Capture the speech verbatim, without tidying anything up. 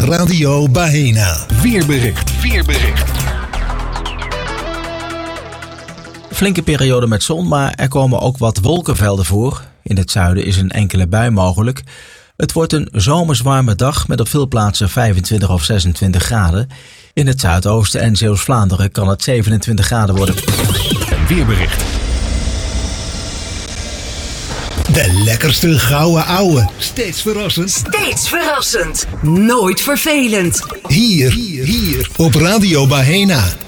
Radio Bahena. Weerbericht. Weerbericht. Flinke periode met zon, maar er komen ook wat wolkenvelden voor. In het zuiden is een enkele bui mogelijk. Het wordt een zomers warme dag met op veel plaatsen vijfentwintig of zesentwintig graden. In het zuidoosten en Zeeuws-Vlaanderen kan het zevenentwintig graden worden. Weerbericht. De lekkerste gouden ouwe. Steeds verrassend. Steeds verrassend. Nooit vervelend. Hier, hier, hier op Radio Bahena.